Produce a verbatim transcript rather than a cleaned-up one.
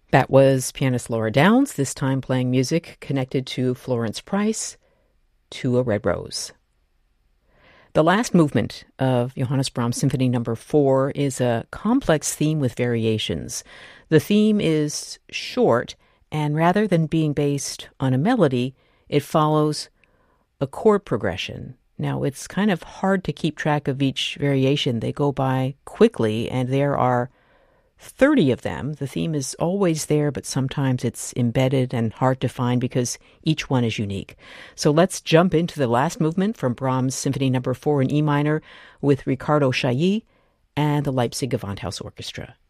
That was pianist Laura Downs, this time playing music connected to Florence Price, To a Red Rose. The last movement of Johannes Brahms Symphony Number four is a complex theme with variations. The theme is short, and rather than being based on a melody, it follows a chord progression. Now, it's kind of hard to keep track of each variation. They go by quickly, and there are thirty of them. The theme is always there, but sometimes it's embedded and hard to find because each one is unique. So let's jump into the last movement from Brahms Symphony Number four in E minor with Riccardo Chailly and the Leipzig Gewandhaus Orchestra.